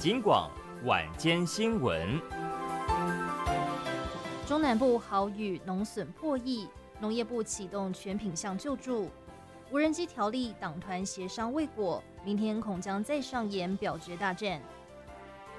警广晚间新闻。 中南部豪雨，农损破亿，农业部启动全品项救助。无人机条例党团协商未果，明天恐将再上演表决大战。